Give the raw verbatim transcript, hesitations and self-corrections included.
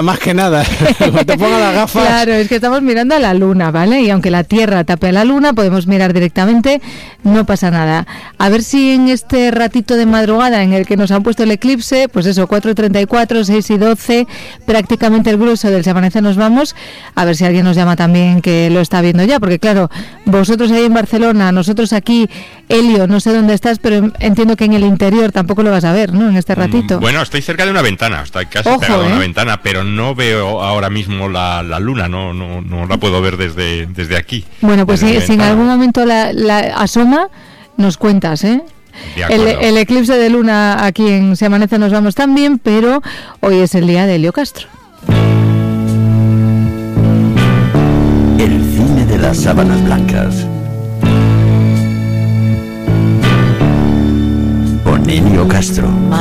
Más que nada, cuando te ponga las gafas. Claro, es que estamos mirando a la luna, ¿vale? Y aunque la Tierra tape a la luna, podemos mirar directamente, no pasa nada. A ver si en este ratito de madrugada en el que nos han puesto el eclipse, pues eso, cuatro y treinta y cuatro, seis y doce, prácticamente el grueso del Se Amanece Nos Vamos, a ver si alguien nos llama también que lo está viendo ya, porque claro, vosotros ahí en Barcelona, nosotros aquí, Elio, no sé dónde estás, pero entiendo que en el interior tampoco lo vas a ver, ¿no? En este ratito. Bueno, estoy cerca de una ventana, estoy casi Ojo, pegado a ¿eh? una ventana, pero no veo ahora mismo la, la luna, no, no, no la puedo ver desde, desde aquí. Bueno, pues si, desde si en algún momento la, la asoma, nos cuentas, ¿eh? El, el eclipse de luna aquí en Se Amanece Nos Vamos también, pero hoy es el día de Elio Castro. El cine de las sábanas blancas. Con Elio Castro.